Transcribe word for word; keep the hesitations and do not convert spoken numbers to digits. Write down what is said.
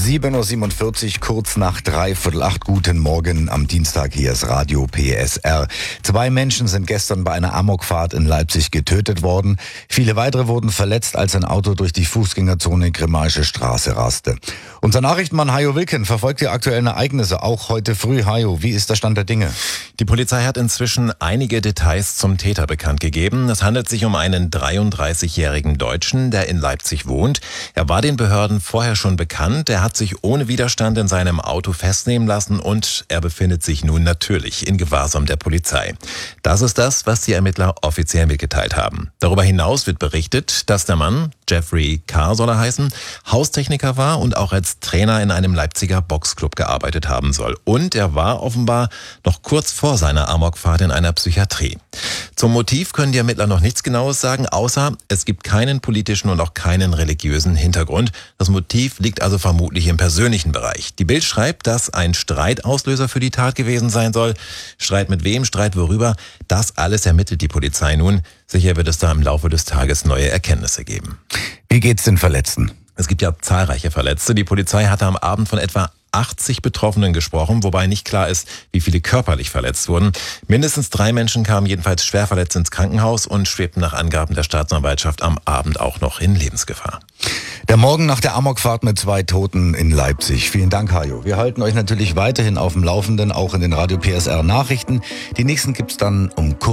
sieben Uhr siebenundvierzig, kurz nach dreiviertel acht. Guten Morgen am Dienstag, hier ist Radio P S R. Zwei Menschen sind gestern bei einer Amokfahrt in Leipzig getötet worden. Viele weitere wurden verletzt, als ein Auto durch die Fußgängerzone Grimmaische Straße raste. Unser Nachrichtenmann Hajo Wilken verfolgt die aktuellen Ereignisse, auch heute früh. Hajo, wie ist der Stand der Dinge? Die Polizei hat inzwischen einige Details zum Täter bekannt gegeben. Es handelt sich um einen dreiunddreißigjährigen Deutschen, der in Leipzig wohnt. Er war den Behörden vorher schon bekannt. Er hat sich ohne Widerstand in seinem Auto festnehmen lassen und er befindet sich nun natürlich in Gewahrsam der Polizei. Das ist das, was die Ermittler offiziell mitgeteilt haben. Darüber hinaus wird berichtet, dass der Mann, Jeffrey K. soll er heißen, Haustechniker war und auch als Trainer in einem Leipziger Boxclub gearbeitet haben soll. Und er war offenbar noch kurz vor seiner Amokfahrt in einer Psychiatrie. Zum Motiv können die Ermittler noch nichts Genaues sagen, außer es gibt keinen politischen und auch keinen religiösen Hintergrund. Das Motiv liegt also vermutlich im persönlichen Bereich. Die Bild schreibt, dass ein Streitauslöser für die Tat gewesen sein soll. Streit mit wem, Streit worüber, das alles ermittelt die Polizei nun. Sicher wird es da im Laufe des Tages neue Erkenntnisse geben. Wie geht's den Verletzten? Es gibt ja zahlreiche Verletzte. Die Polizei hatte am Abend von etwa achtzig Betroffenen gesprochen, wobei nicht klar ist, wie viele körperlich verletzt wurden. Mindestens drei Menschen kamen jedenfalls schwer verletzt ins Krankenhaus und schwebten nach Angaben der Staatsanwaltschaft am Abend auch noch in Lebensgefahr. Der Morgen nach der Amokfahrt mit zwei Toten in Leipzig. Vielen Dank, Hajo. Wir halten euch natürlich weiterhin auf dem Laufenden, auch in den Radio P S R Nachrichten. Die nächsten gibt's dann um kurz